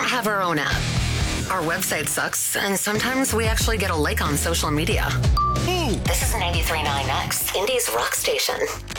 have our own app. Our website sucks, and sometimes we actually get a like on social media. Ooh. This is 93.9X, Indy's rock station.